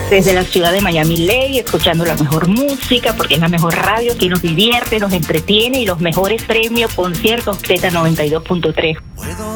Desde la ciudad de Miami Ley, escuchando la mejor música, porque es la mejor radio que nos divierte, nos entretiene y los mejores premios, conciertos Z92.3.